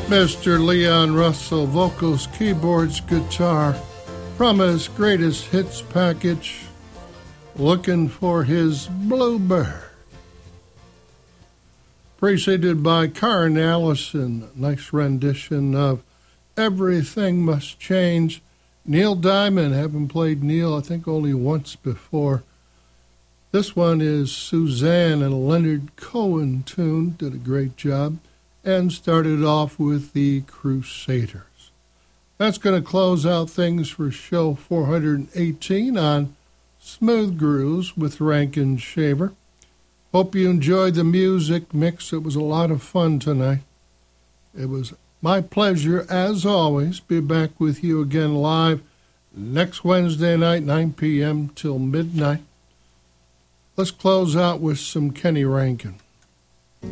Mr. Leon Russell, vocals, keyboards, guitar, from his greatest hits package, Looking for His Bluebird. Preceded by Karen Allison, nice rendition of Everything Must Change. Neil Diamond, haven't played Neil, I think only once before. This one is Suzanne and a Leonard Cohen tune, did a great job, and started off with the Crusaders. That's going to close out things for show 418 on Smooth Grooves with Rankin Shaver. Hope you enjoyed the music mix. It was a lot of fun tonight. It was my pleasure, as always, be back with you again live next Wednesday night, 9 p.m. till midnight. Let's close out with some Kenny Rankin.